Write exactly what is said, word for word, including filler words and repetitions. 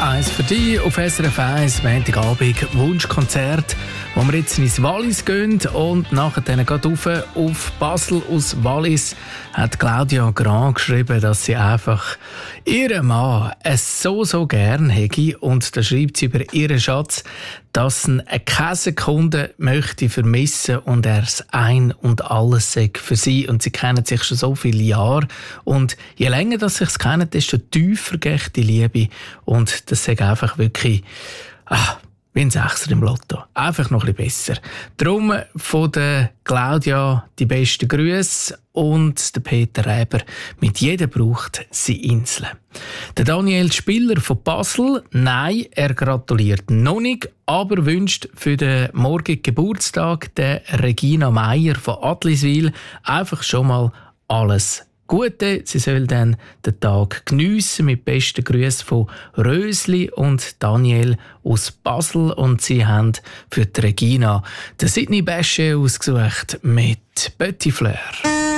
eins für dich auf S R F eins, Montagabend, Wunschkonzert, wo wir jetzt ins Wallis gehen und nachher dann geht rauf auf Basel aus Wallis, hat Claudia Grand geschrieben, dass sie einfach ihren Mann es so, so gern hätte. Und da schreibt sie über ihren Schatz, dass sie keine Sekunde möchte vermissen und er es ein und alles sei für sie. Und sie kennen sich schon so viele Jahre. Und je länger dass sie sich kennen, desto tiefer geht die Liebe. Und das sei einfach wirklich ah, wie ein Sechser im Lotto. Einfach noch ein bisschen besser. Darum von der Claudia die besten Grüße und der Peter Reber mit «Jeder braucht seine Insel». Der Daniel Spiller von Basel, nein, er gratuliert noch nicht, aber wünscht für den morgigen Geburtstag der Regina Meier von Adliswil einfach schon mal alles Gute. Sie soll dann den Tag geniessen mit besten Grüßen von Rösli und Daniel aus Basel. Und sie haben für die Regina den Sidney Bechet ausgesucht mit Petit Fleur.